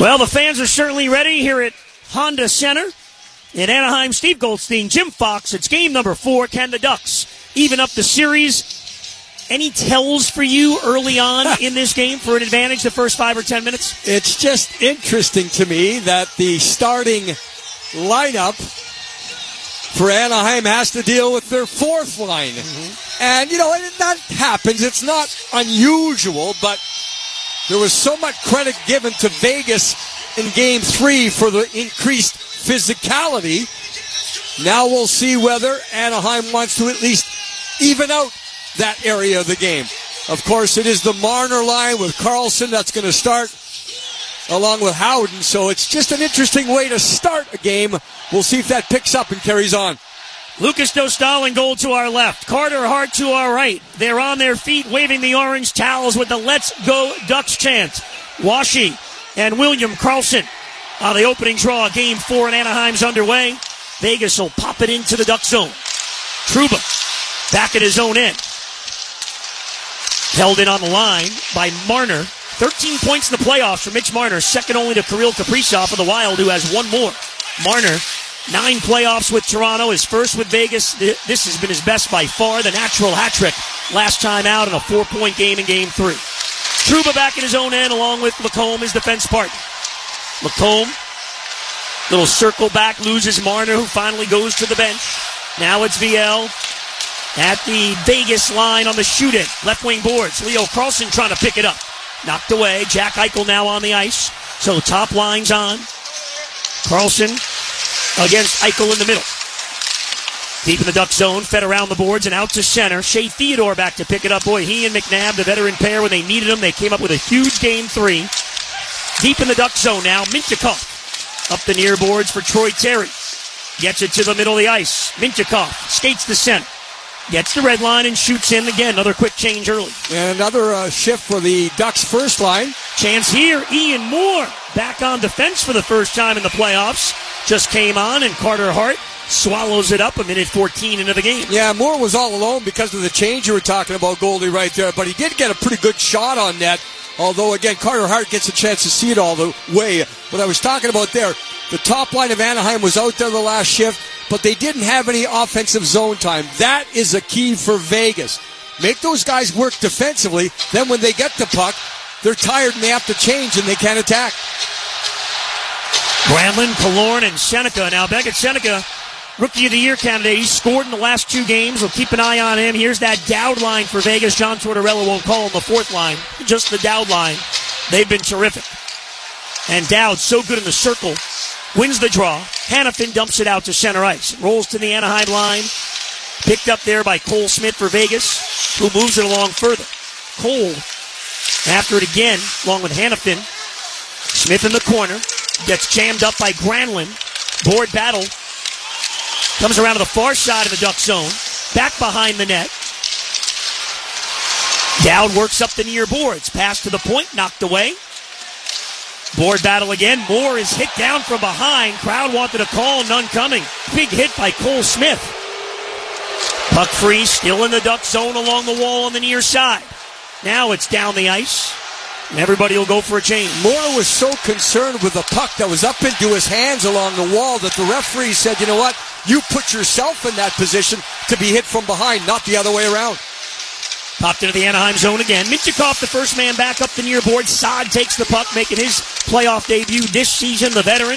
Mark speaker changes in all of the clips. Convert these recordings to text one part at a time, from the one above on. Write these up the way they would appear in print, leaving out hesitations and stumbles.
Speaker 1: Well, the fans are certainly ready here at Honda Center in Anaheim. Steve Goldstein, Jim Fox. It's game number 4. Can the Ducks even up the series? Any tells for you early on in this game for an advantage the first 5 or 10 minutes?
Speaker 2: It's just interesting to me that the starting lineup for Anaheim has to deal with their fourth line. Mm-hmm. And, that happens. It's not unusual, but there was so much credit given to Vegas in Game 3 for the increased physicality. Now we'll see whether Anaheim wants to at least even out that area of the game. Of course, it is the Marner line with Karlsson that's going to start along with Howden. So it's just an interesting way to start a game. We'll see if that picks up and carries on.
Speaker 1: Lucas Dostal in goal to our left. Carter Hart to our right. They're on their feet waving the orange towels with the Let's Go Ducks chant. Washi and William Karlsson on the opening draw. Game 4 in Anaheim's underway. Vegas will pop it into the Duck zone. Trouba back at his own end. Held in on the line by Marner. 13 points in the playoffs for Mitch Marner, second only to Kirill Kaprizov of the Wild, who has one more. Marner, 9 playoffs with Toronto, his first with Vegas. This has been his best by far, the natural hat trick last time out in a 4-point game in Game 3. Trouba back at his own end, along with Lacombe, his defense partner. Lacombe, little circle back, loses Marner, who finally goes to the bench. Now it's VL at the Vegas line on the shoot-in. Left wing boards. Leo Carlsson trying to pick it up. Knocked away. Jack Eichel now on the ice. So top line's on. Carlsson against Eichel in the middle. Deep in the Duck zone. Fed around the boards and out to center. Shea Theodore back to pick it up. Boy, he and McNabb, the veteran pair, when they needed him, they came up with a huge Game 3. Deep in the Duck zone now. Mintyukov up the near boards for Troy Terry. Gets it to the middle of the ice. Mintyukov skates to center. Gets the red line and shoots in again. Another quick change early.
Speaker 2: And another shift for the Ducks' first line.
Speaker 1: Chance here. Ian Moore back on defense for the first time in the playoffs. Just came on, and Carter Hart swallows it up a minute 14 into the game.
Speaker 2: Yeah, Moore was all alone because of the change you were talking about, Goldie, right there. But he did get a pretty good shot on net. Although, again, Carter Hart gets a chance to see it all the way. What I was talking about there, the top line of Anaheim was out there the last shift, but they didn't have any offensive zone time. That is a key for Vegas. Make those guys work defensively. Then when they get the puck, they're tired and they have to change and they can't attack.
Speaker 1: Granlund, Killorn, and Seneca. Now, Beckett Seneca, Rookie of the Year candidate. He's scored in the last 2 games. We'll keep an eye on him. Here's that Dowd line for Vegas. John Tortorella won't call him the 4th line. Just the Dowd line. They've been terrific. And Dowd, so good in the circle, wins the draw. Hanifin dumps it out to center ice. Rolls to the Anaheim line. Picked up there by Cole Smith for Vegas, who moves it along further. Cole, after it again, along with Hanifin. Smith in the corner. Gets jammed up by Granlund. Board battle. Comes around to the far side of the Duck zone. Back behind the net. Dowd works up the near boards. Pass to the point. Knocked away. Board battle again. Moore is hit down from behind. Crowd wanted a call. None coming. Big hit by Cole Smith. Puck free. Still in the Duck zone along the wall on the near side. Now it's down the ice. And everybody will go for a change.
Speaker 2: Moore was so concerned with the puck that was up into his hands along the wall that the referee said, you know what? You put yourself in that position to be hit from behind, not the other way around.
Speaker 1: Popped into the Anaheim zone again. Mintyukov, the first man back up the near board. Saad takes the puck, making his playoff debut this season, the veteran.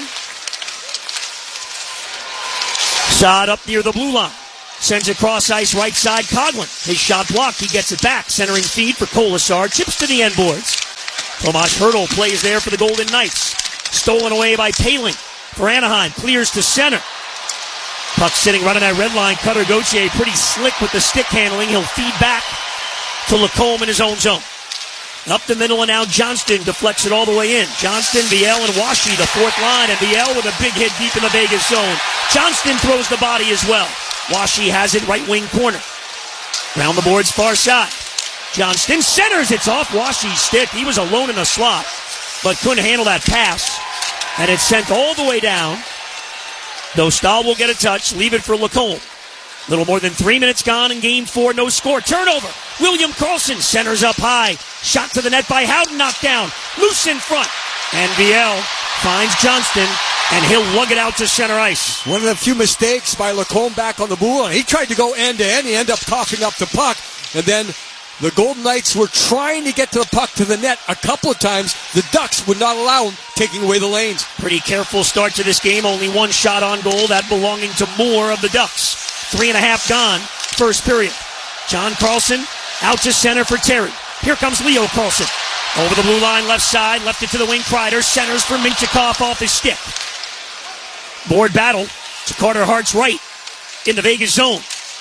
Speaker 1: Saad up near the blue line. Sends it cross ice right side. Coghlan. His shot blocked. He gets it back. Centering feed for Kolasar. Chips to the end boards. Tomas Hertl plays there for the Golden Knights. Stolen away by Paling for Anaheim. Clears to center. Puck sitting right on that red line. Cutter Gauthier pretty slick with the stick handling. He'll feed back to Lacombe in his own zone. Up the middle and now Johnston deflects it all the way in. Johnston, VL, and Washi, the 4th line. And VL with a big hit deep in the Vegas zone. Johnston throws the body as well. Washi has it right wing corner. Round the boards far side. Johnston centers. It's off Washi's stick. He was alone in the slot, but couldn't handle that pass. And it's sent all the way down. Dostal will get a touch. Leave it for Lacombe. Little more than 3 minutes gone in Game 4. No score. Turnover. William Karlsson centers up high. Shot to the net by Howden. Knocked down. Loose in front. And VL finds Johnston, and he'll lug it out to center ice.
Speaker 2: One of the few mistakes by Lacombe back on the blue line. He tried to go end-to-end. He ended up coughing up the puck. And then the Golden Knights were trying to get to the puck to the net a couple of times. The Ducks would not allow him, taking away the lanes.
Speaker 1: Pretty careful start to this game. Only one shot on goal, that belonging to Moore of the Ducks. 3.5 gone, first period. John Carlson out to center for Terry. Here comes Leo Carlson. Over the blue line, left side, left it to the wing. Kreider centers for Mintyukov off his stick. Board battle to Carter Hart's right in the Vegas zone.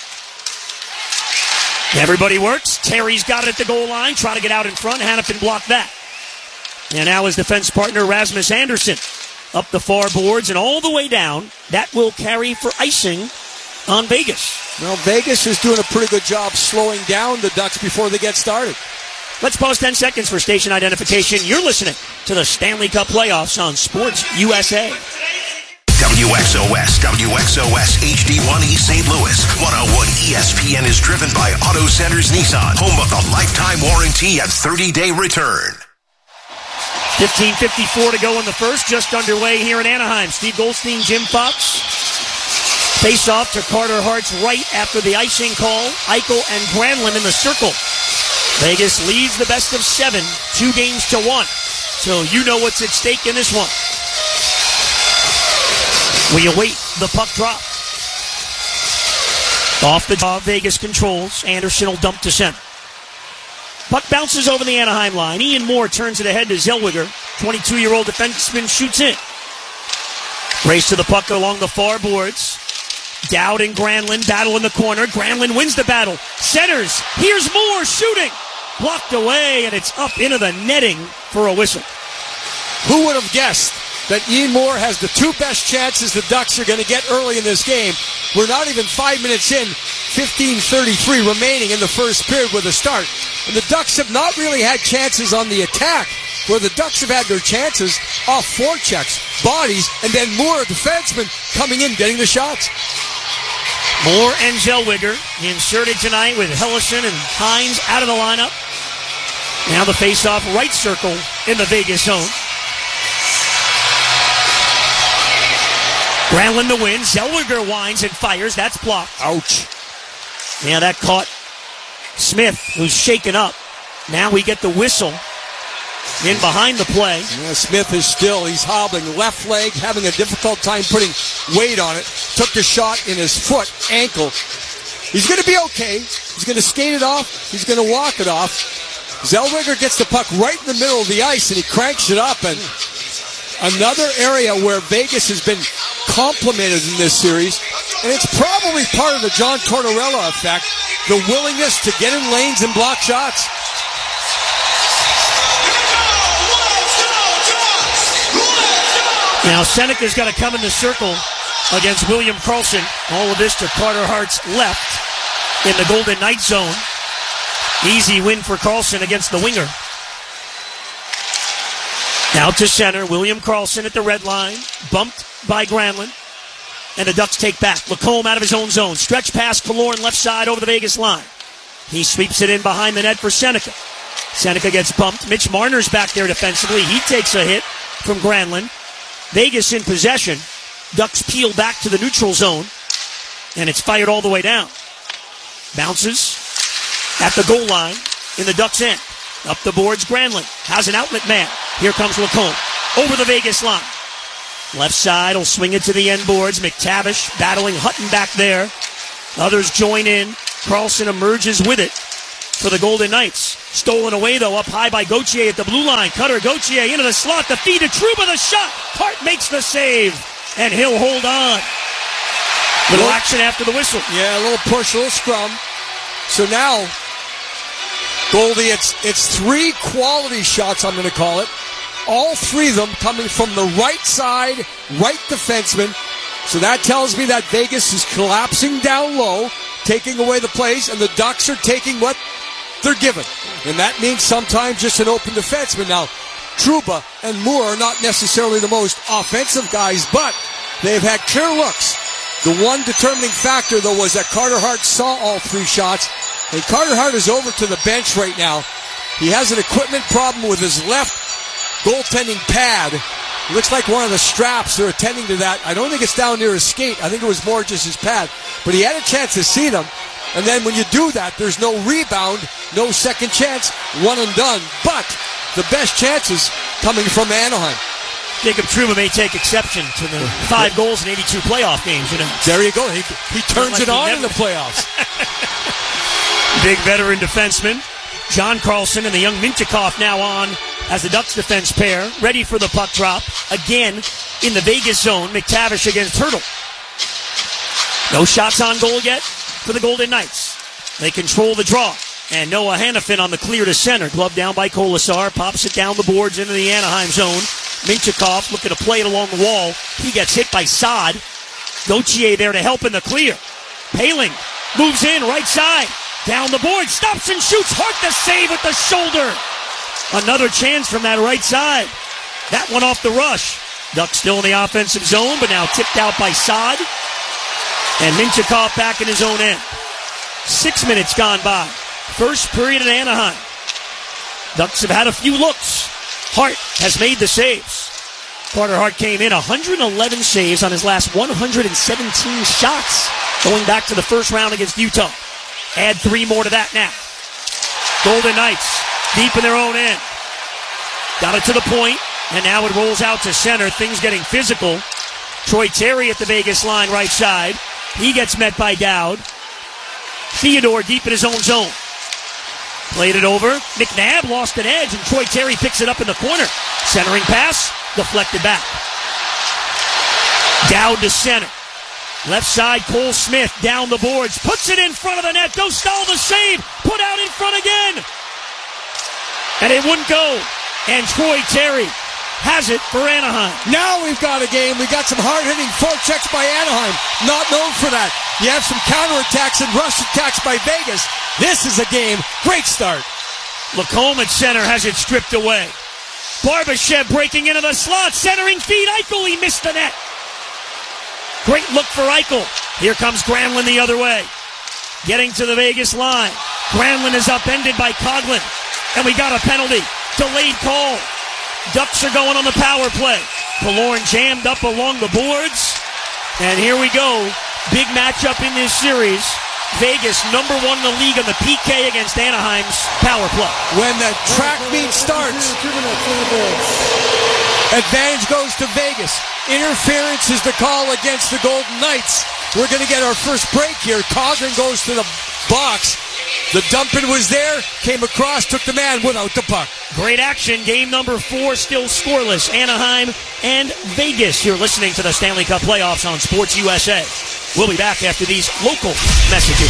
Speaker 1: Everybody works. Terry's got it at the goal line, trying to get out in front. Hannafin blocked that. And now his defense partner, Rasmus Andersson, up the far boards and all the way down. That will carry for icing on Vegas.
Speaker 2: Well, Vegas is doing a pretty good job slowing down the Ducks before they get started.
Speaker 1: Let's pause 10 seconds for station identification. You're listening to the Stanley Cup Playoffs on Sports USA.
Speaker 3: WXOS HD1 East St. Louis. 101 ESPN is driven by Auto Centers Nissan, home of the lifetime warranty and 30-day return.
Speaker 1: 15:54 to go in the first, just underway here in Anaheim. Steve Goldstein, Jim Fox. Face off to Carter Hart's right after the icing call. Eichel and Granlund in the circle. Vegas leads the best of 7, 2-1. So you know what's at stake in this one. We await the puck drop. Off the jaw, Vegas controls. Anderson will dump to center. Puck bounces over the Anaheim line. Ian Moore turns it ahead to Zellweger. 22-year-old defenseman shoots in. Race to the puck along the far boards. Dowd and Granlund battle in the corner. Granlund wins the battle. Centers. Here's Moore shooting. Blocked away, and it's up into the netting for a whistle.
Speaker 2: Who would have guessed that Ian Moore has the two best chances the Ducks are going to get early in this game? We're not even 5 minutes in, 15:33 remaining in the first period with a start. And the Ducks have not really had chances on the attack, where the Ducks have had their chances off forechecks, bodies, and then Moore, a defenseman, coming in, getting the shots.
Speaker 1: Moore and Zellweger inserted tonight with Hellison and Hines out of the lineup. Now the face-off right circle in the Vegas zone. Granlund the win. Zellweger winds and fires. That's blocked.
Speaker 2: Ouch.
Speaker 1: Yeah, that caught Smith, who's shaken up. Now we get the whistle in behind the play.
Speaker 2: Yeah, Smith is he's hobbling, left leg, having a difficult time putting weight on it. Took the shot in his foot, ankle. He's going to be okay. He's going to skate it off. He's going to walk it off. Zellweger gets the puck right in the middle of the ice, and he cranks it up. And another area where Vegas has been complimented in this series, and it's probably part of the John Tortorella effect, the willingness to get in lanes and block shots.
Speaker 1: Now Seneca's got to come in the circle against William Karlsson. All of this to Carter Hart's left in the Golden Knight zone. Easy win for Karlsson against the winger. Out to center, William Karlsson at the red line. Bumped by Granlund. And the Ducks take back. Lacombe out of his own zone. Stretch pass, Killorn left side over the Vegas line. He sweeps it in behind the net for Seneca. Seneca gets bumped. Mitch Marner's back there defensively. He takes a hit from Granlund. Vegas in possession. Ducks peel back to the neutral zone. And it's fired all the way down. Bounces at the goal line in the Ducks' end. Up the boards, Granlund has an outlet man. Here comes Lacombe over the Vegas line. Left side will swing it to the end boards. McTavish battling Hutton back there. Others join in. Karlsson emerges with it for the Golden Knights. Stolen away, though, up high by Gauthier at the blue line. Cutter Gauthier into the slot. The feed to Trouba, the shot. Hart makes the save, and he'll hold on. Little action after the whistle.
Speaker 2: Yeah, a little push, a little scrum. So now, Goldie, it's 3 quality shots, I'm going to call it. All 3 of them coming from the right side, right defenseman. So that tells me that Vegas is collapsing down low, taking away the plays, and the Ducks are taking what they're given. And that means sometimes just an open defenseman. Now, Trouba and Moore are not necessarily the most offensive guys, but they've had clear looks. The one determining factor, though, was that Carter Hart saw all 3 shots. And Carter Hart is over to the bench right now. He has an equipment problem with his left goaltending pad. It looks like one of the straps. They're attending to that. I don't think it's down near his skate. I think it was more just his pad. But he had a chance to see them. And then when you do that, there's no rebound, no second chance, one and done. But the best chances coming from Anaheim.
Speaker 1: Jacob Trouba may take exception to the 5 goals in 82 playoff games.
Speaker 2: There you go. He turns it on in the playoffs.
Speaker 1: Big veteran defenseman John Carlson and the young Mintyukov now on as the Ducks defense pair, ready for the puck drop. Again, in the Vegas zone, McTavish against Hurdle. No shots on goal yet for the Golden Knights. They control the draw. And Noah Hannafin on the clear to center. Glove down by Kolasar. Pops it down the boards into the Anaheim zone. Mintyukov looking to play it along the wall. He gets hit by Saad. Gauthier there to help in the clear. Paling moves in right side. Down the board. Stops and shoots. Hart the save with the shoulder. Another chance from that right side. That one off the rush. Ducks still in the offensive zone, but now tipped out by Saad. And Mintyukov back in his own end. 6 minutes gone by. First period in Anaheim. Ducks have had a few looks. Hart has made the saves. Carter Hart came in 111 saves on his last 117 shots going back to the first round against Utah. Add 3 more to that now. Golden Knights deep in their own end. Got it to the point, and now it rolls out to center. Things getting physical. Troy Terry at the Vegas line right side. He gets met by Dowd. Theodore deep in his own zone. Played it over. McNabb lost an edge, and Troy Terry picks it up in the corner. Centering pass, deflected back. Dowd to center. Left side, Cole Smith down the boards. Puts it in front of the net. Dostal the save. Put out in front again. And it wouldn't go. And Troy Terry has it for Anaheim.
Speaker 2: Now we've got a game. We got some hard-hitting forechecks by Anaheim. Not known for that. You have some counterattacks and rush attacks by Vegas. This is a game. Great start.
Speaker 1: Lacombe at center has it stripped away. Barbashev breaking into the slot. Centering feed. Eichel, he missed the net. Great look for Eichel. Here comes Granlund the other way. Getting to the Vegas line. Granlund is upended by Coghlan. And we got a penalty. Delayed call. Ducks are going on the power play. Killorn jammed up along the boards. And here we go. Big matchup in this series. Vegas, number 1 in the league on the PK against Anaheim's power play.
Speaker 2: When the track meet starts, advantage goes to Vegas. Interference is the call against the Golden Knights. We're going to get our first break here. Coghlan goes to the box. The dumping was there, came across, took the man without the puck.
Speaker 1: Great action. Game number 4 still scoreless. Anaheim and Vegas. You're listening to the Stanley Cup playoffs on Sports USA. We'll be back after these local messages.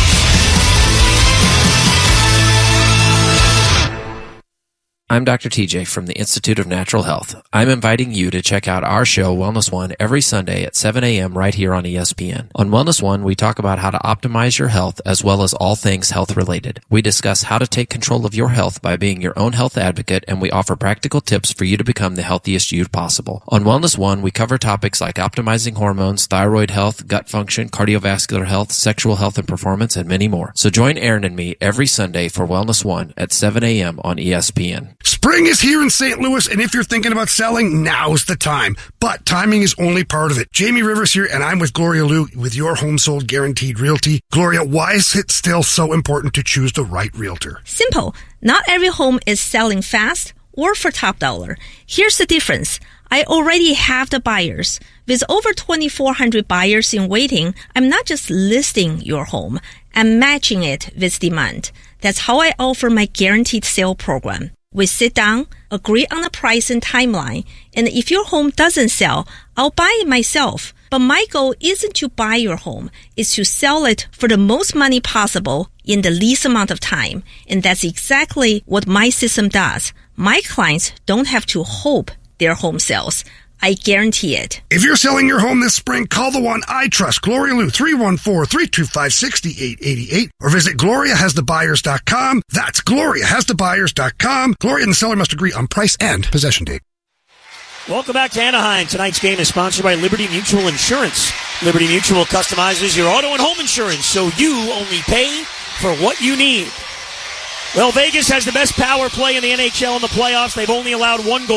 Speaker 4: I'm Dr. TJ from the Institute of Natural Health. I'm inviting you to check out our show, Wellness One, every Sunday at 7 a.m. right here on ESPN. On Wellness One, we talk about how to optimize your health as well as all things health related. We discuss how to take control of your health by being your own health advocate, and we offer practical tips for you to become the healthiest you possible. On Wellness One, we cover topics like optimizing hormones, thyroid health, gut function, cardiovascular health, sexual health and performance, and many more. So join Aaron and me every Sunday for Wellness One at 7 a.m. on ESPN.
Speaker 5: Spring is here in St. Louis, and if you're thinking about selling, now's the time. But timing is only part of it. Jamie Rivers here, and I'm with Gloria Liu with your Home Sold Guaranteed Realty. Gloria, why is it still so important to choose the right realtor?
Speaker 6: Simple. Not every home is selling fast or for top dollar. Here's the difference. I already have the buyers. With over 2,400 buyers in waiting, I'm not just listing your home. I'm matching it with demand. That's how I offer my guaranteed sale program. We sit down, agree on the price and timeline, and if your home doesn't sell, I'll buy it myself. But my goal isn't to buy your home, it's to sell it for the most money possible in the least amount of time. And that's exactly what my system does. My clients don't have to hope their home sells. I guarantee it.
Speaker 5: If you're selling your home this spring, call the one I trust, Gloria Liu, 314-325-6888, or visit GloriaHasTheBuyers.com. That's GloriaHasTheBuyers.com. Gloria and the seller must agree on price and possession date.
Speaker 1: Welcome back to Anaheim. Tonight's game is sponsored by Liberty Mutual Insurance. Liberty Mutual customizes your auto and home insurance, so you only pay for what you need. Well, Vegas has the best power play in the NHL in the playoffs. They've only allowed 1 goal.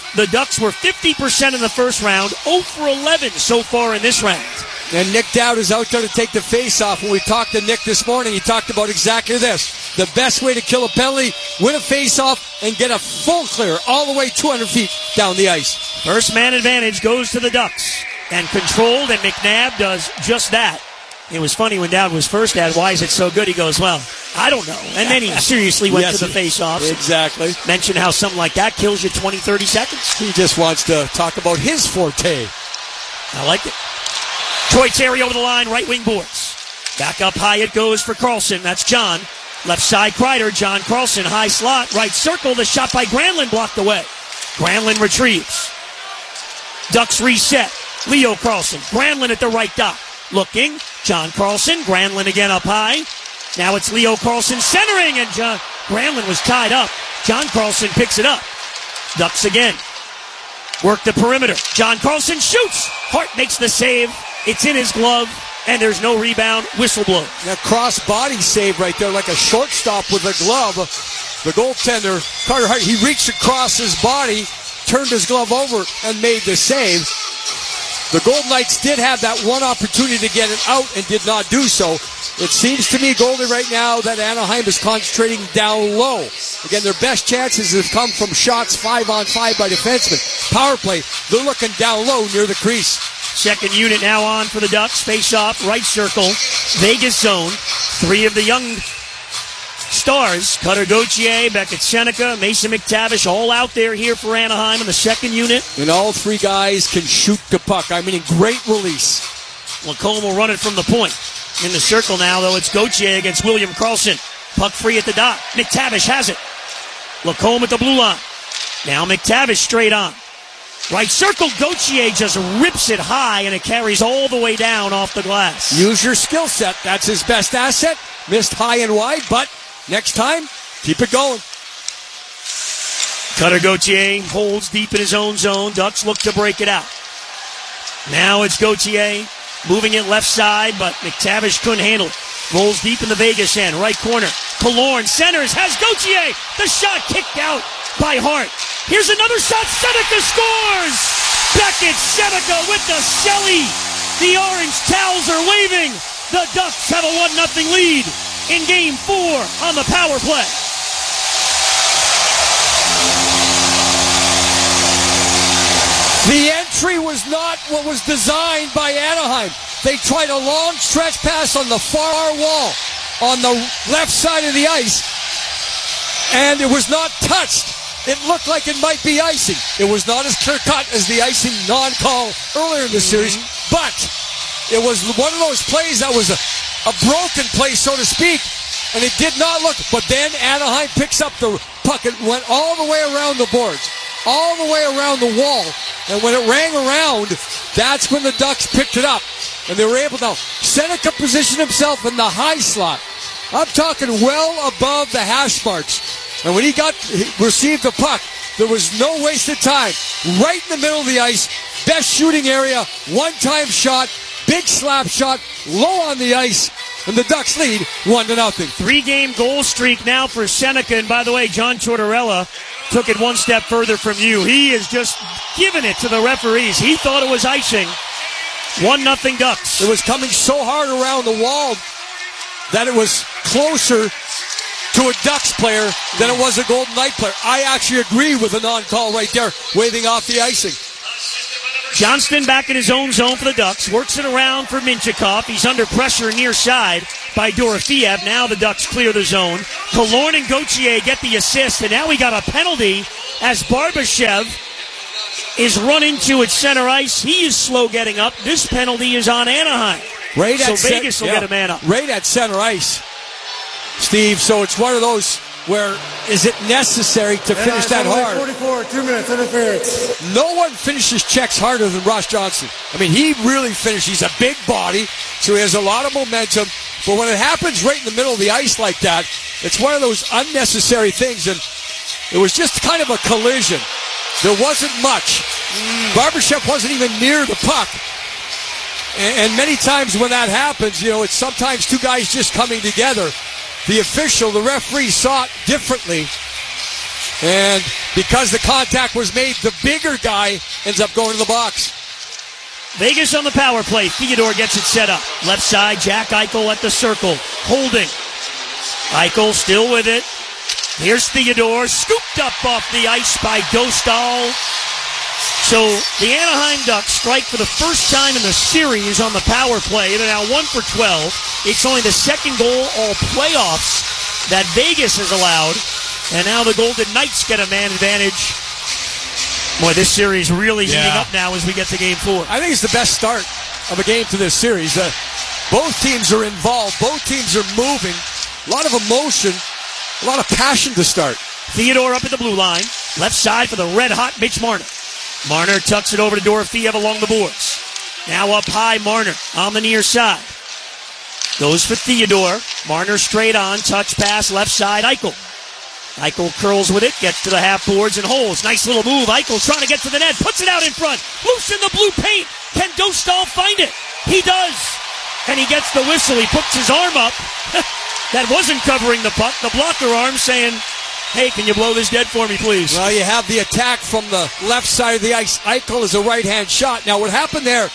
Speaker 1: The Ducks were 50% in the first round, 0 for 11 so far in this round.
Speaker 2: And Nick Dowd is out there to take the face-off. When we talked to Nick this morning, he talked about exactly this. The best way to kill a penalty, win a face-off, and get a full clear all the way 200 feet down the ice.
Speaker 1: First man advantage goes to the Ducks. And controlled, and McNabb does just that. It was funny when Dowd was first at, why is it so good? He goes, well, I don't know. And then he seriously went to the face-offs.
Speaker 2: Exactly.
Speaker 1: Mentioned how something like that kills you 20, 30 seconds.
Speaker 2: He just wants to talk about his forte.
Speaker 1: I like it. Troy Terry over the line, right wing boards. Back up high it goes for Carlson. That's John. Left side Kreider. John Carlson, high slot, right circle. The shot by Granlund blocked away. Granlund retrieves. Ducks reset. Leo Carlson. Granlund at the right dot. Looking. John Carlson. Granlund again up high. Now it's Leo Carlson centering, and Granlund was tied up. John Carlson picks it up. Ducks again. Work the perimeter. John Carlson shoots. Hart makes the save. It's in his glove, and there's no rebound. Whistle blow.
Speaker 2: That cross-body save right there, like a shortstop with a glove. The goaltender, Carter Hart, he reached across his body, turned his glove over, and made the save. The Golden Knights did have that one opportunity to get it out and did not do so. It seems to me, Goldie, right now that Anaheim is concentrating down low. Again, their best chances have come from shots 5-on-5 by defensemen. Power play, they're looking down low near the crease.
Speaker 1: Second unit now on for the Ducks. Face off, right circle, Vegas zone. Three of the young stars, Cutter Gauthier, Beckett Seneca, Mason McTavish, all out there here for Anaheim in the second unit.
Speaker 2: And all three guys can shoot the puck. I mean, great release.
Speaker 1: Lacombe will run it from the point. In the circle now, though, it's Gauthier against William Karlsson. Puck free at the dot. McTavish has it. Lacombe at the blue line. Now McTavish straight on. Right circle, Gauthier just rips it high, and it carries all the way down off the glass.
Speaker 2: Use your skill set. That's his best asset. Missed high and wide, but next time, keep it going.
Speaker 1: Cutter Gauthier holds deep in his own zone. Ducks look to break it out. Now it's Gauthier moving it left side, but McTavish couldn't handle it. Rolls deep in the Vegas end, right corner. Killorn centers, has Gauthier. The shot kicked out by Hart. Here's another shot. Seneca scores! Beckett Seneca with the celly. The orange towels are waving. The Ducks have a 1-0 lead in Game 4 on the power play.
Speaker 2: The entry was not what was designed by Anaheim. They tried a long stretch pass on the far wall on the left side of the ice, and it was not touched. It looked like it might be icing. It was not as clear-cut as the icing non-call earlier in the series, but it was one of those plays that was a broken play, so to speak, and it did not look. But then Anaheim picks up the puck and went all the way around the boards, all the way around the wall, and when it rang around, that's when the Ducks picked it up, and they were able to. Seneca positioned himself in the high slot. I'm talking well above the hash marks. And when he received the puck, there was no wasted time. Right in the middle of the ice, best shooting area, one-time shot, big slap shot, low on the ice, and the Ducks lead 1-0.
Speaker 1: 3-game goal streak now for Seneca. And by the way, John Tortorella took it one step further from you. He is just giving it to the referees. He thought it was icing. 1-0 Ducks.
Speaker 2: It was coming so hard around the wall that it was closer to a Ducks player than it was a Golden Knight player. I actually agree with the non-call right there, waving off the icing.
Speaker 1: Johnston back in his own zone for the Ducks. Works it around for Minchikov. He's under pressure near side by Dorofeev. Now the Ducks clear the zone. Killorn and Gauthier get the assist, and now we got a penalty as Barbashev is run into at center ice. He is slow getting up. This penalty is on Anaheim.
Speaker 2: Right
Speaker 1: so Vegas will get a man up.
Speaker 2: Right at center ice, Steve. So it's one of those where is it necessary to finish that hard?
Speaker 7: 44, 2 minutes, interference.
Speaker 2: No one finishes checks harder than Ross Johnston. I mean, he really finishes. He's a big body, so he has a lot of momentum. But when it happens right in the middle of the ice like that, it's one of those unnecessary things. And it was just kind of a collision. There wasn't much. Barbashev wasn't even near the puck. And many times when that happens, you know, it's sometimes two guys just coming together. The official, the referee, saw it differently. And because the contact was made, the bigger guy ends up going to the box.
Speaker 1: Vegas on the power play. Theodore gets it set up. Left side, Jack Eichel at the circle. Holding. Eichel still with it. Here's Theodore. Scooped up off the ice by Dostal. So the Anaheim Ducks strike for the first time in the series on the power play. They're now 1 for 12. It's only the second goal all playoffs that Vegas has allowed. And now the Golden Knights get a man advantage. Boy, this series really heating up now as we get to Game 4.
Speaker 2: I think it's the best start of a game to this series. Both teams are involved. Both teams are moving. A lot of emotion. A lot of passion to start.
Speaker 1: Theodore up at the blue line. Left side for the red-hot Mitch Marner. Marner tucks it over to Dorofeev along the boards. Now up high, Marner on the near side. Goes for Theodore. Marner straight on. Touch pass left side, Eichel. Eichel curls with it, gets to the half boards and holds. Nice little move. Eichel trying to get to the net. Puts it out in front. Loose in the blue paint. Can Dostal find it? He does. And he gets the whistle. He puts his arm up. That wasn't covering the puck. The blocker arm saying, hey, can you blow this dead for me, please?
Speaker 2: Well, you have the attack from the left side of the ice. Eichel is a right-hand shot. Now, what happened there,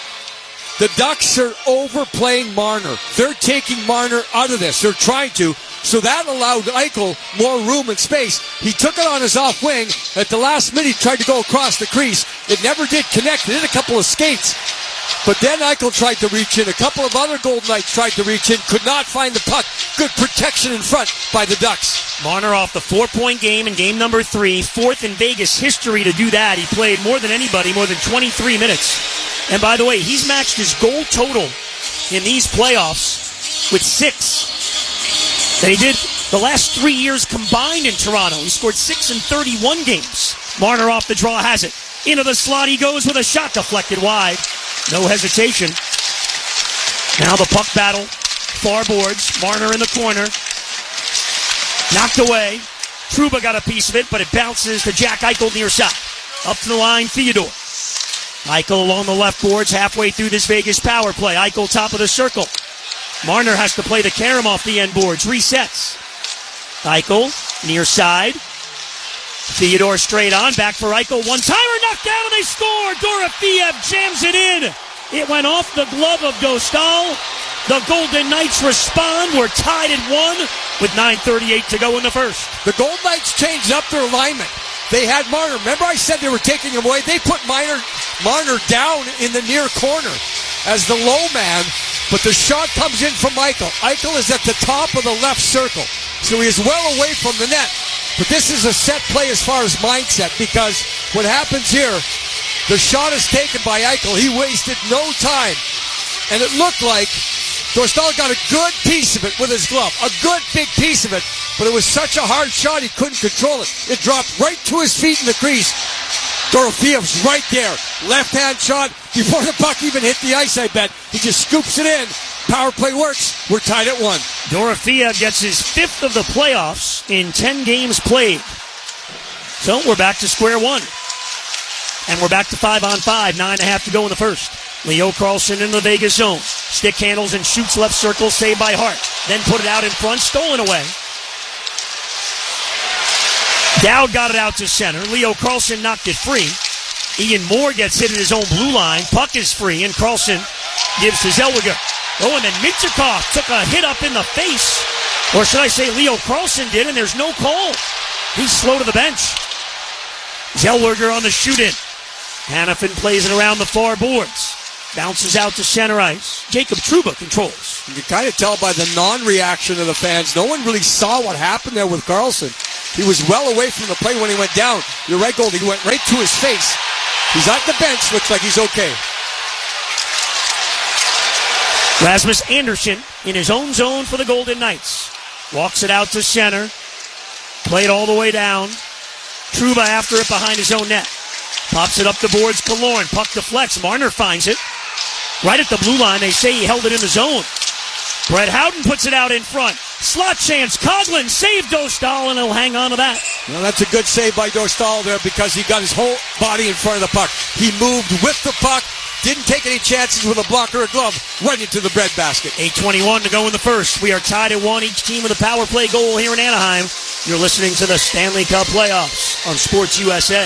Speaker 2: the Ducks are overplaying Marner. They're taking Marner out of this. They're trying to. So that allowed Eichel more room and space. He took it on his off wing. At the last minute, he tried to go across the crease. It never did connect. It did a couple of skates. But then Eichel tried to reach in. A couple of other Golden Knights tried to reach in. Could not find the puck. Good protection in front by the Ducks.
Speaker 1: Marner off the 4-point game in game number 3. Fourth in Vegas history to do that. He played more than anybody, more than 23 minutes. And by the way, he's matched his goal total in these playoffs with 6. That he did the last 3 years combined in Toronto. He scored 6 in 31 games. Marner off the draw has it. Into the slot he goes with a shot deflected wide. No hesitation. Now the puck battle. Far boards. Marner in the corner. Knocked away. Trouba got a piece of it, but it bounces to Jack Eichel near side. Up to the line, Theodore. Eichel along the left boards halfway through this Vegas power play. Eichel top of the circle. Marner has to play the carom off the end boards. Resets. Eichel near side. Theodore straight on. Back for Eichel. One-timer knocked down and they score. Dorofeev jams it in. It went off the glove of Dostal. The Golden Knights respond. We're tied at 1 with 9:38 to go in the first.
Speaker 2: The Golden Knights changed up their alignment. They had Marner. Remember I said they were taking him away? They put Marner down in the near corner as the low man, but the shot comes in from Eichel. Eichel is at the top of the left circle, so he is well away from the net. But this is a set play as far as mindset, because what happens here, the shot is taken by Eichel. He wasted no time, and it looked like Dostal got a good piece of it with his glove, a good big piece of it, but it was such a hard shot he couldn't control it. It dropped right to his feet in the crease. Dorofeev's right there. Left-hand shot before the puck even hit the ice, I bet. He just scoops it in. Power play works. We're tied at 1.
Speaker 1: Dorofeev gets his 5th of the playoffs in 10 games played. So we're back to square one. And we're back to 5-on-5. 9.5 to go in the first. Leo Carlsson in the Vegas zone. Stick handles and shoots left circle, saved by Hart. Then put it out in front, stolen away. Dowd got it out to center. Leo Carlsson knocked it free. Ian Moore gets hit at his own blue line. Puck is free, and Carlsson gives to Zellweger. Oh, and then Mintyukov took a hit up in the face. Or should I say Leo Carlsson did, and there's no call. He's slow to the bench. Zellweger on the shoot-in. Hanifin plays it around the far boards. Bounces out to center ice. Jacob Trouba controls.
Speaker 2: You can kind of tell by the non-reaction of the fans. No one really saw what happened there with Carlsson. He was well away from the play when he went down. You're right, Goldie. He went right to his face. He's at the bench. Looks like he's okay.
Speaker 1: Rasmus Andersson in his own zone for the Golden Knights. Walks it out to center. Played all the way down. Trouba after it behind his own net. Pops it up the boards. Killorn. Puck deflects. Marner finds it. Right at the blue line. They say he held it in the zone. Brett Howden puts it out in front. Slot chance. Coughlin saved Dostal, and he'll hang on to that.
Speaker 2: Well, that's a good save by Dostal there, because he got his whole body in front of the puck. He moved with the puck. Didn't take any chances with a block or a glove. Right into the breadbasket.
Speaker 1: 8:21 to go in the first. We are tied at 1. Each team with a power play goal here in Anaheim. You're listening to the Stanley Cup playoffs on Sports USA.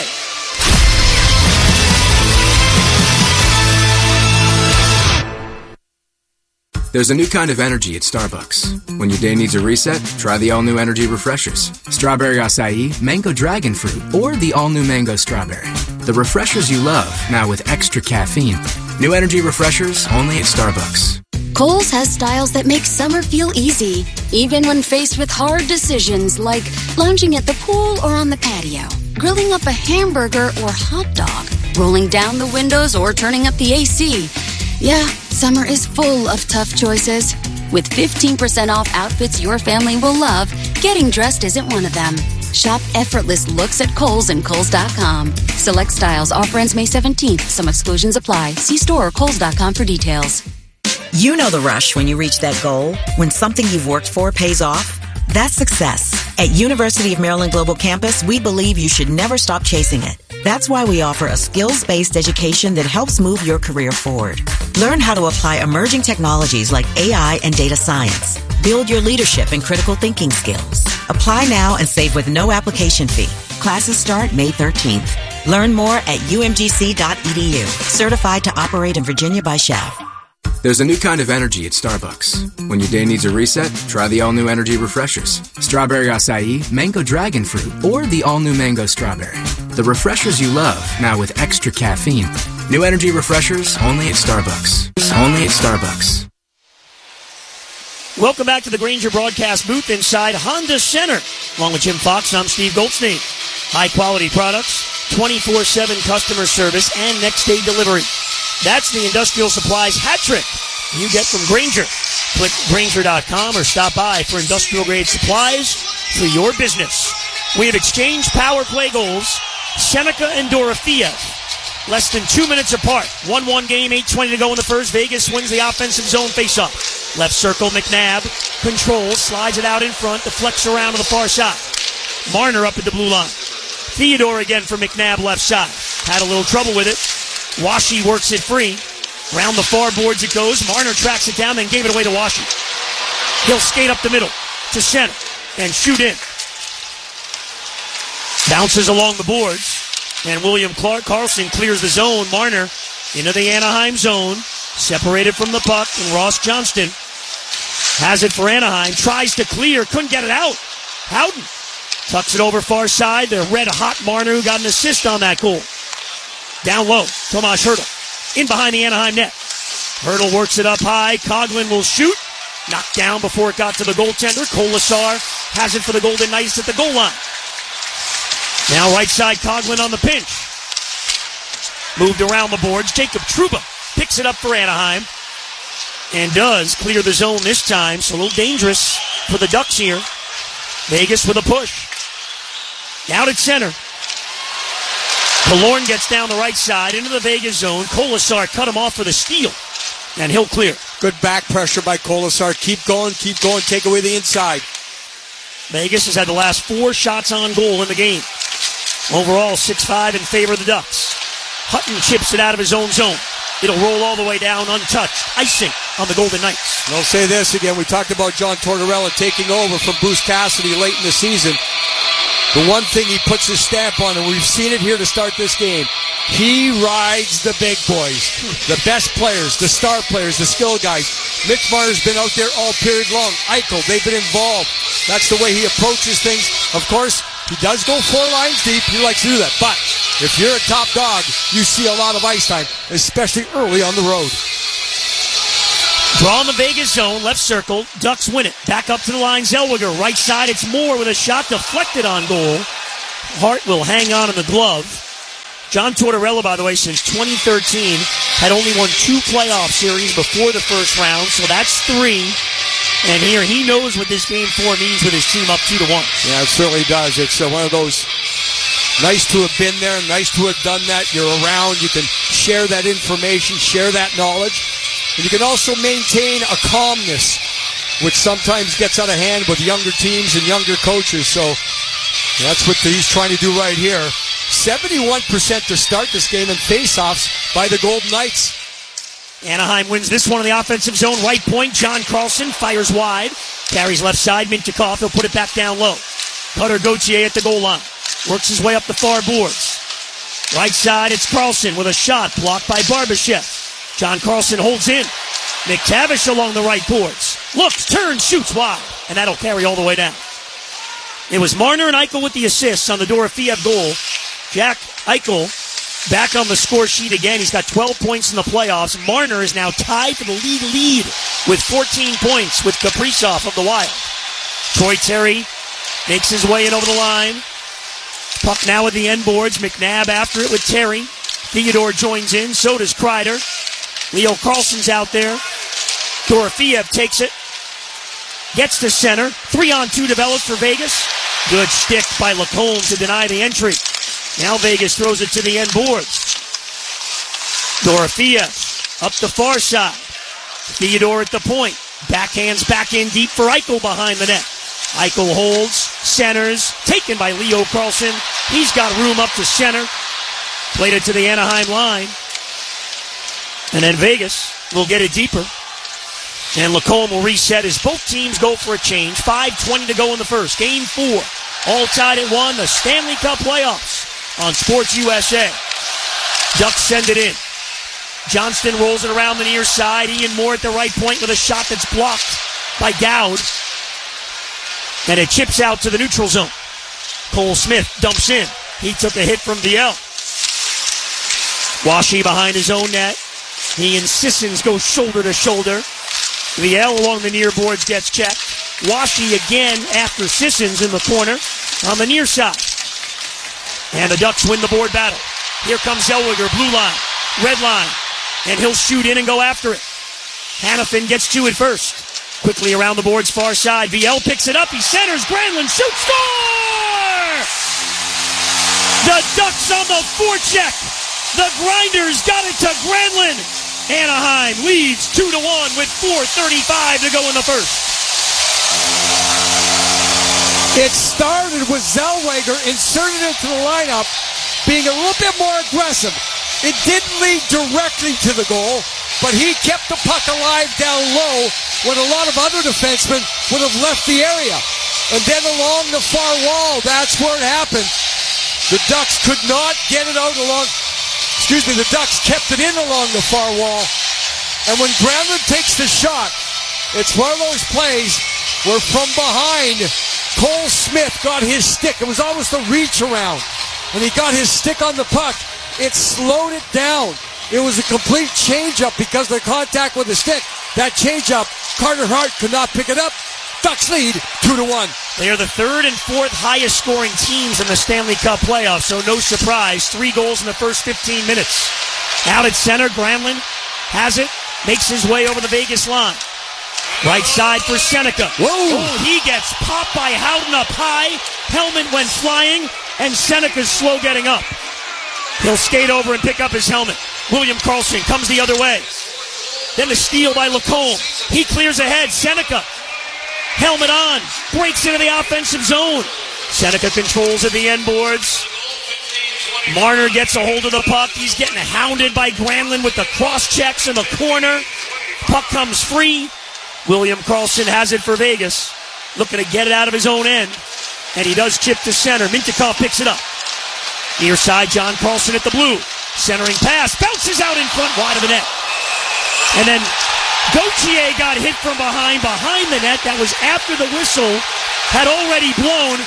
Speaker 8: There's a new kind of energy at Starbucks. When your day needs a reset, try the all-new Energy Refreshers. Strawberry acai, mango dragon fruit, or the all-new mango strawberry. The refreshers you love, now with extra caffeine. New Energy Refreshers, only at Starbucks.
Speaker 9: Kohl's has styles that make summer feel easy, even when faced with hard decisions like lounging at the pool or on the patio, grilling up a hamburger or hot dog, rolling down the windows or turning up the AC. Yeah, summer is full of tough choices. With 15% off outfits your family will love, getting dressed isn't one of them. Shop effortless looks at Kohl's and Kohl's.com. Select styles. Offer ends May 17th. Some exclusions apply. See store or Kohl's.com for details.
Speaker 10: You know the rush when you reach that goal, when something you've worked for pays off. That's success. At University of Maryland Global Campus, we believe you should never stop chasing it. That's why we offer a skills-based education that helps move your career forward. Learn how to apply emerging technologies like AI and data science. Build your leadership and critical thinking skills. Apply now and save with no application fee. Classes start May 13th. Learn more at umgc.edu. Certified to operate in Virginia by SCHEV.
Speaker 8: There's a new kind of energy at Starbucks. When your day needs a reset, try the all-new Energy Refreshers. Strawberry acai, mango dragon fruit, or the all-new mango strawberry. The refreshers you love, now with extra caffeine. New Energy Refreshers, only at Starbucks. Only at Starbucks.
Speaker 1: Welcome back to the Grainger broadcast booth inside Honda Center. Along with Jim Fox, I'm Steve Goldstein. High-quality products, 24/7 customer service, and next-day delivery. That's the Industrial Supplies hat trick you get from Grainger. Click Grainger.com or stop by for industrial-grade supplies for your business. We have exchanged power play goals. Seneca and Dorofeev, less than 2 minutes apart. 1-1 game, 8:20 to go in the first. Vegas wins the offensive zone face-off. Left circle, McNabb controls, slides it out in front, deflects around to the far side. Marner up at the blue line. Theodore again for McNabb left side. Had a little trouble with it. Washi works it free. Round the far boards it goes. Marner tracks it down, then gave it away to Washi. He'll skate up the middle to center and shoot in. Bounces along the boards, and William Carlson clears the zone. Marner into the Anaheim zone, separated from the puck, and Ross Johnston has it for Anaheim. Tries to clear, couldn't get it out. Howden tucks it over far side. The red-hot Marner who got an assist on that goal. Down low, Tomas Hertl. In behind the Anaheim net. Hertl works it up high. Coghlan will shoot. Knocked down before it got to the goaltender. Kolesar has it for the Golden Knights at the goal line. Now right side, Coghlan on the pinch. Moved around the boards. Jacob Trouba picks it up for Anaheim. And does clear the zone this time. So a little dangerous for the Ducks here. Vegas with a push. Down at center. Killorn gets down the right side into the Vegas zone. Kolesar cut him off for the steal. And he'll clear.
Speaker 2: Good back pressure by Kolesar. Keep going, take away the inside.
Speaker 1: Vegas has had the last 4 shots on goal in the game. Overall, 6-5 in favor of the Ducks. Hutton chips it out of his own zone. It'll roll all the way down untouched. Icing on the Golden Knights.
Speaker 2: And I'll say this again. We talked about John Tortorella taking over from Bruce Cassidy late in the season. The one thing he puts his stamp on, and we've seen it here to start this game, he rides the big boys, the best players, the star players, the skill guys. Mitch Marner's been out there all period long. Eichel, they've been involved. That's the way he approaches things. Of course, he does go 4 lines deep. He likes to do that. But if you're a top dog, you see a lot of ice time, especially early on the road.
Speaker 1: Draw in the Vegas zone, left circle. Ducks win it. Back up to the line, Zellweger. Right side, it's Moore with a shot deflected on goal. Hart will hang on in the glove. John Tortorella, by the way, since 2013, had only won 2 playoff series before the first round, so that's 3. And here he knows what this Game 4 means with his team up 2-1.
Speaker 2: Yeah, it certainly does. It's one of those nice to have been there, nice to have done that. You're around. You can share that information, share that knowledge. And you can also maintain a calmness, which sometimes gets out of hand with younger teams and younger coaches. So that's what he's trying to do right here. 71% to start this game in faceoffs by the Golden Knights.
Speaker 1: Anaheim wins this one in the offensive zone. Right point, John Carlson fires wide. Carries left side, Mintyukov. He'll put it back down low. Cutter Gauthier at the goal line. Works his way up the far boards. Right side, it's Carlson with a shot blocked by Barbashev. John Carlson holds in. McTavish along the right boards. Looks, turns, shoots wide. And that'll carry all the way down. It was Marner and Eichel with the assists on the Dorofeev goal. Jack Eichel back on the score sheet again. He's got 12 points in the playoffs. Marner is now tied for the league lead with 14 points with Kaprizov of the Wild. Troy Terry makes his way in over the line. Puck now at the end boards. McNabb after it with Terry. Theodore joins in. So does Kreider. Leo Carlson's out there. Dorofeev takes it. Gets to center. 3-on-2 developed for Vegas. Good stick by Lacombe to deny the entry. Now Vegas throws it to the end boards. Dorofeev up the far side. Theodore at the point. Backhands back in deep for Eichel behind the net. Eichel holds, centers, taken by Leo Carlson. He's got room up to center. Played it to the Anaheim line. And then Vegas will get it deeper. And Lacombe will reset as both teams go for a change. 5:20 to go in the first. Game 4. All tied at 1. The Stanley Cup playoffs on Sports USA. Ducks send it in. Johnston rolls it around the near side. Ian Moore at the right point with a shot that's blocked by Dowd. And it chips out to the neutral zone. Cole Smith dumps in. He took a hit from Viel. Washi behind his own net. He and Sissons go shoulder to shoulder. Viel along the near boards gets checked. Washi again after Sissons in the corner on the near side. And the Ducks win the board battle. Here comes Zellweger, blue line, red line. And he'll shoot in and go after it. Hanifin gets to it first. Quickly around the boards far side. Viel picks it up. He centers. Granlund shoots. Score! The Ducks on the forecheck. The Grinders got it to Granlund. Anaheim leads 2-1 with 4:35 to go in the first.
Speaker 2: It started with Zellweger inserted into the lineup, being a little bit more aggressive. It didn't lead directly to the goal, but he kept the puck alive down low when a lot of other defensemen would have left the area. And then along the far wall, that's where it happened. The Ducks could not get it out along... the Ducks kept it in along the far wall. And when Granlund takes the shot, it's one of those plays where from behind, Cole Smith got his stick. It was almost a reach around. When he got his stick on the puck, it slowed it down. It was a complete change-up because of the contact with the stick. That change-up, Carter Hart could not pick it up. Ducks lead 2-1.
Speaker 1: They are the third and fourth highest scoring teams in the Stanley Cup playoffs, so no surprise. 3 goals in the first 15 minutes. Out at center, Granlund has it, makes his way over the Vegas line. Right side for Seneca.
Speaker 2: Whoa!
Speaker 1: Oh, he gets popped by Howden up high. Helmet went flying, and Seneca's slow getting up. He'll skate over and pick up his helmet. William Karlsson comes the other way. Then the steal by Lacombe. He clears ahead. Seneca. Helmet on. Breaks into the offensive zone. Seneca controls at the end boards. Marner gets a hold of the puck. He's getting hounded by Granlund with the cross checks in the corner. Puck comes free. William Karlsson has it for Vegas. Looking to get it out of his own end. And he does chip to center. Mintyukov picks it up. Near side, John Carlson at the blue. Centering pass. Bounces out in front, wide of the net. And then Gauthier got hit from behind the net. That was after the whistle had already blown.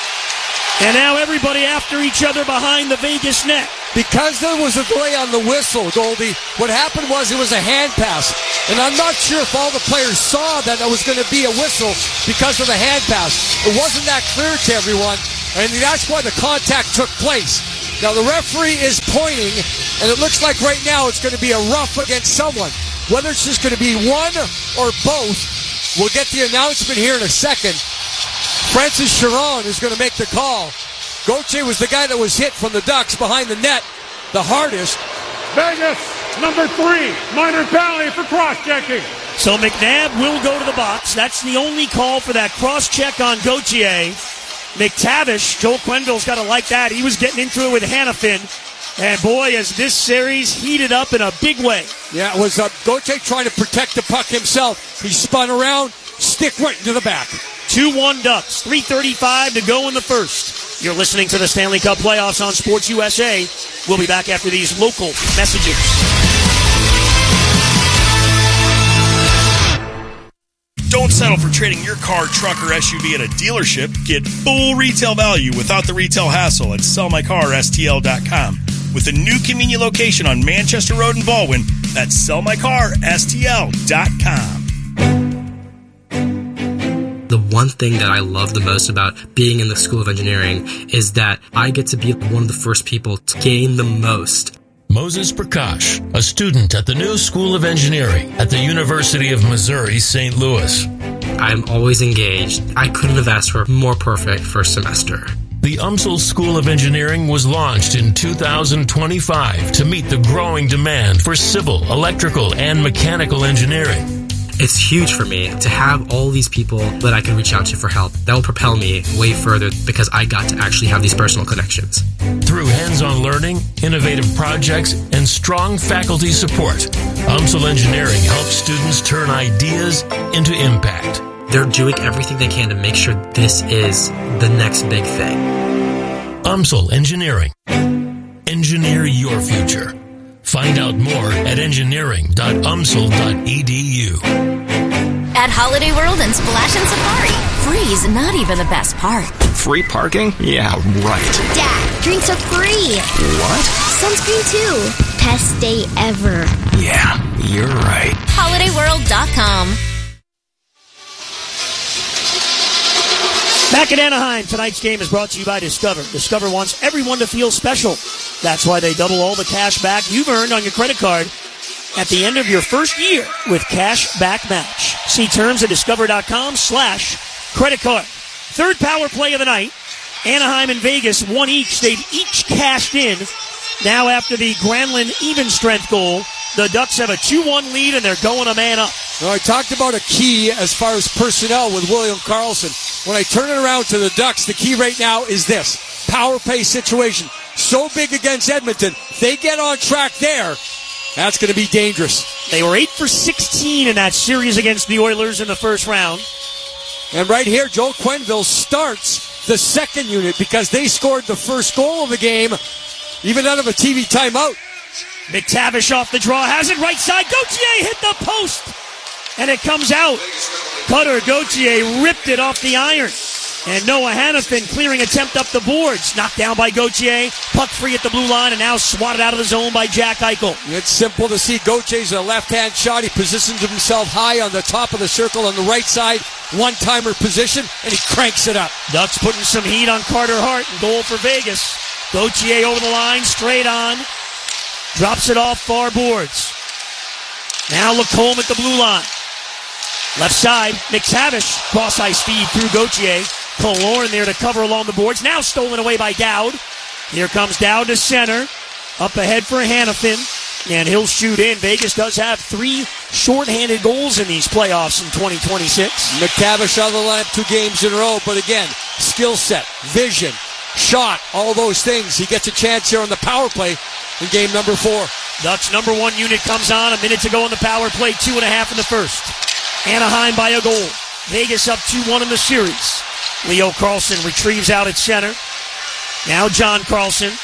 Speaker 1: And now everybody after each other behind the Vegas net.
Speaker 2: Because there was a delay on the whistle, Goldie, what happened was it was a hand pass. And I'm not sure if all the players saw that it was going to be a whistle because of the hand pass. It wasn't that clear to everyone, and that's why the contact took place. Now the referee is pointing, and it looks like right now it's going to be a rough against someone. Whether it's just going to be one or both, we'll get the announcement here in a second. Francis Chiron is going to make the call. Gauthier was the guy that was hit from the Ducks behind the net, the hardest.
Speaker 7: Vegas, number 3, minor penalty for cross-checking.
Speaker 1: So McNabb will go to the box. That's the only call for that cross-check on Gauthier. McTavish, Joel Quenneville's got to like that. He was getting into it with Hanifin. And boy, as this series heated up in a big way.
Speaker 2: Yeah, it was Gauthier trying to protect the puck himself. He spun around, stick right into the back.
Speaker 1: 2-1 Ducks. 3:35 to go in the first. You're listening to the Stanley Cup playoffs on Sports USA. We'll be back after these local messages.
Speaker 11: Don't settle for trading your car, truck, or SUV at a dealership. Get full retail value without the retail hassle at sellmycarstl.com. With a new convenient location on Manchester Road in Baldwin, that's sellmycarstl.com.
Speaker 12: The one thing that I love the most about being in the School of Engineering is that I get to be one of the first people to gain the most.
Speaker 13: Moses Prakash, a student at the new School of Engineering at the University of Missouri, St. Louis.
Speaker 12: I'm always engaged. I couldn't have asked for a more perfect first semester.
Speaker 13: The UMSL School of Engineering was launched in 2025 to meet the growing demand for civil, electrical, and mechanical engineering.
Speaker 12: It's huge for me to have all these people that I can reach out to for help. That will propel me way further because I got to actually have these personal connections.
Speaker 13: Through hands-on learning, innovative projects, and strong faculty support, UMSL Engineering helps students turn ideas into impact.
Speaker 12: They're doing everything they can to make sure this is the next big thing.
Speaker 13: UMSL Engineering. Engineer your future. Find out more at engineering.umsl.edu.
Speaker 14: At Holiday World and Splash and Safari, free's not even the best part.
Speaker 15: Free parking? Yeah, right.
Speaker 16: Dad, drinks are free.
Speaker 15: What?
Speaker 16: Sunscreen too. Best day ever.
Speaker 15: Yeah, you're right.
Speaker 14: HolidayWorld.com.
Speaker 1: Back at Anaheim, tonight's game is brought to you by Discover. Discover wants everyone to feel special. That's why they double all the cash back you've earned on your credit card at the end of your first year with Cash Back Match. See terms at discover.com/credit card. Third power play of the night. Anaheim and Vegas won each. They've each cashed in. Now after the Granlund even strength goal, the Ducks have a 2-1 lead and they're going a man up.
Speaker 2: Well, I talked about a key as far as personnel with William Karlsson. When I turn it around to the Ducks, the key right now is this. Power play situation. So big against Edmonton. If they get on track there, that's going to be dangerous.
Speaker 1: They were 8 for 16 in that series against the Oilers in the first round.
Speaker 2: And right here, Joe Quenneville starts the second unit because they scored the first goal of the game, even out of a TV timeout.
Speaker 1: McTavish off the draw, has it right side. Gauthier hit the post, and it comes out. Cutter Gauthier ripped it off the iron. And Noah Hannafin clearing attempt up the boards. Knocked down by Gauthier. Puck free at the blue line and now swatted out of the zone by Jack Eichel.
Speaker 2: It's simple to see. Gauthier's a left-hand shot. He positions himself high on the top of the circle on the right side. One-timer position, and he cranks it up.
Speaker 1: Ducks putting some heat on Carter Hart and goal for Vegas. Gauthier over the line, straight on. Drops it off far boards. Now Lacombe at the blue line. Left side, McTavish, cross-ice feed through Gauthier. Killorn there to cover along the boards. Now stolen away by Dowd. Here comes Dowd to center. Up ahead for Hannafin. And he'll shoot in. Vegas does have 3 shorthanded goals in these playoffs in 2026.
Speaker 2: McTavish out of the lineup 2 games in a row. But again, skill set, vision, shot, all those things. He gets a chance here on the power play in game number 4.
Speaker 1: Ducks number 1 unit comes on. A minute to go in the power play. 2.5 in the first. Anaheim by a goal. Vegas up 2-1 in the series. Leo Carlsson retrieves out at center. Now John Carlson.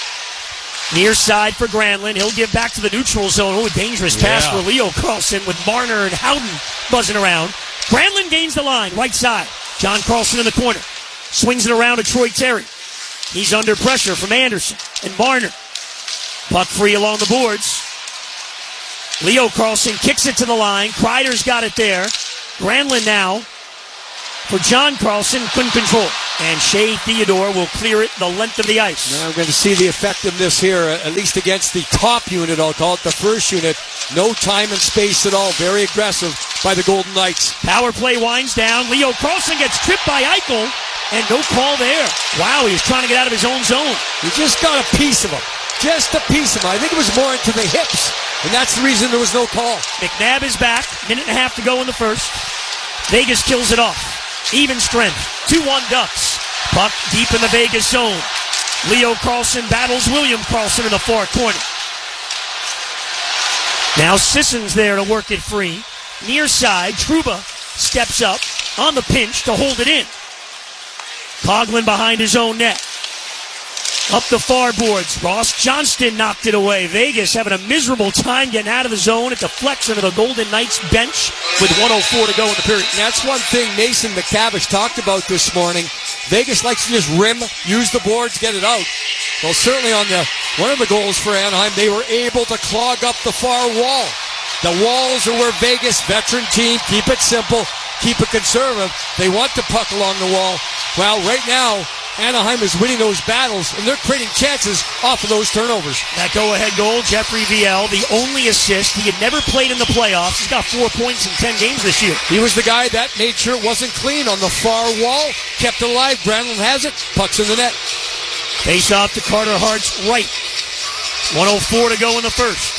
Speaker 1: Near side for Granlund. He'll give back to the neutral zone. Oh, a dangerous pass for Leo Carlsson with Marner and Howden buzzing around. Granlund gains the line. Right side. John Carlson in the corner. Swings it around to Troy Terry. He's under pressure from Anderson and Marner. Puck free along the boards. Leo Carlsson kicks it to the line. Kreider's got it there. Granlund now for John Carlson. Couldn't control. And Shea Theodore will clear it the length of the ice.
Speaker 2: Now I'm going to see the effectiveness here, at least against the top unit, I'll call it the first unit. No time and space at all. Very aggressive by the Golden Knights.
Speaker 1: Power play winds down. Leo Carlsson gets tripped by Eichel. And no call there. Wow, he was trying to get out of his own zone.
Speaker 2: He just got a piece of him. Just a piece of him. I think it was more into the hips. And that's the reason there was no call.
Speaker 1: McNabb is back. 1.5 minutes to go in the first. Vegas kills it off. Even strength. 2-1 Ducks. Puck deep in the Vegas zone. Leo Carlsson battles William Karlsson in the far corner. Now Sisson's there to work it free. Near side, Trouba steps up. on the pinch to hold it in. Coughlin behind his own net. Up the far boards. Ross Johnston knocked it away. Vegas having a miserable time getting out of the zone. It deflects into the Golden Knights bench with 1:04 to go in the period.
Speaker 2: And that's one thing Mason McCavish talked about this morning. Vegas likes to just rim, use the boards, get it out. Well, certainly on one of the goals for Anaheim, they were able to clog up the far wall. The walls are where Vegas, veteran team, keep it simple, keep it conservative. They want the puck along the wall. Well, right now, Anaheim is winning those battles, and they're creating chances off of those turnovers.
Speaker 1: That go-ahead goal, Jeffrey Viel, the only assist. He had never played in the playoffs. He's got 4 points in 10 games this year.
Speaker 2: He was the guy that made sure it wasn't clean on the far wall, kept it alive. Granlund has it, puck's in the net.
Speaker 1: Face off to Carter Hart's right. 1:04 to go in the first.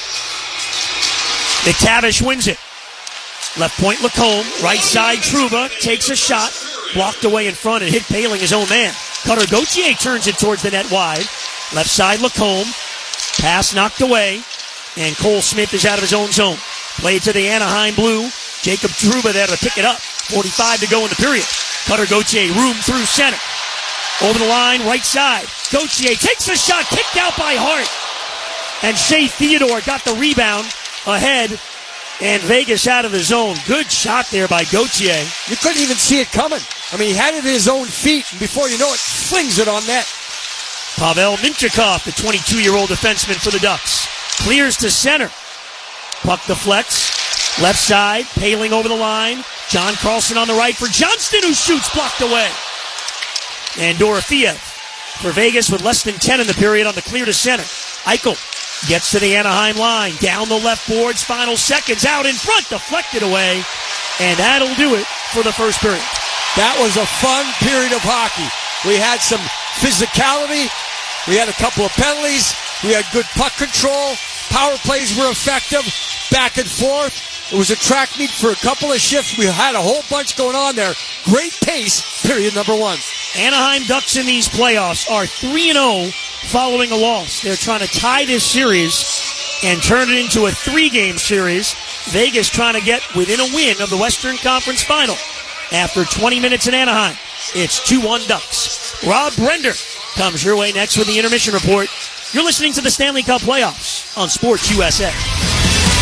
Speaker 1: McTavish wins it. Left point Lacombe, right side Trouba takes a shot, blocked away in front and hit Paling, his own man. Cutter Gauthier turns it towards the net wide. Left side Lacombe, pass knocked away, and Cole Smith is out of his own zone. Played to the Anaheim Blue. Jacob Trouba there to pick it up. 45 to go in the period. Cutter Gauthier room through center. Over the line, right side. Gauthier takes a shot, kicked out by Hart. And Shea Theodore got the rebound ahead. And Vegas out of the zone. Good shot there by Gauthier.
Speaker 2: You couldn't even see it coming. I mean, he had it at his own feet, and before you know it, flings it on net.
Speaker 1: Pavel Mintyukov, the 22-year-old defenseman for the Ducks. Clears to center. Puck deflects. Left side, Paling over the line. John Carlson on the right for Johnston, who shoots, blocked away. And Dorofeev for Vegas with less than 10 in the period on the clear to center. Eichel gets to the Anaheim line. Down the left boards, final seconds. Out in front, deflected away. And that'll do it for the first period.
Speaker 2: That was a fun period of hockey. We had some physicality. We had a couple of penalties. We had good puck control. Power plays were effective. Back and forth. It was a track meet for a couple of shifts. We had a whole bunch going on there. Great pace, period number one.
Speaker 1: Anaheim Ducks in these playoffs are 3-0 following a loss. They're trying to tie this series and turn it into a 3-game series. Vegas trying to get within a win of the Western Conference Final. After 20 minutes in Anaheim, it's 2-1 Ducks. Rob Brender comes your way next with the intermission report. You're listening to the Stanley Cup Playoffs on Sports USA.